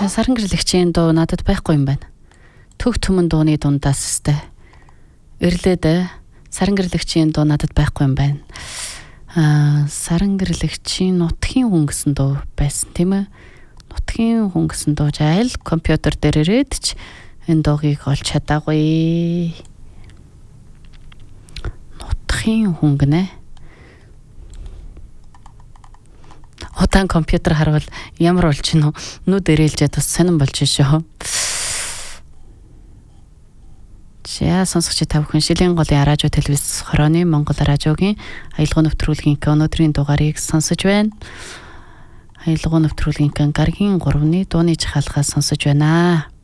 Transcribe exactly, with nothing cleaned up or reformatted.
Саран гэрлэгчийн дуу надад байхгүй юм байна. Төг түмэн дууны дундаас өстэй. Ирлээд саран гэрлэгчийн дуу надад байхгүй юм байна. Аа, саран гэрлэгчийн нутгийн хүн гэсэн дуу байсан тийм ээ. Нутгийн хүн гэсэн дуу жайл компьютер дээр ирээд ч энэ дуугийг олж чадаагүй. Нутгийн хүн гинэ. Удаан компьютер харвал ямар болж гинөө нүд ирээлжээд бас сонирн болж шүү. За сонсогч та бүхэн Шилийн голын радио телевиз хорооны Монгол радиогийн аялал нэвтрүүлгийн өнөөдрийн дугаарыг сонсож байна. Аялал нэвтрүүлгийн гаргийн гуравны дууны жахалгаас сонсож байна.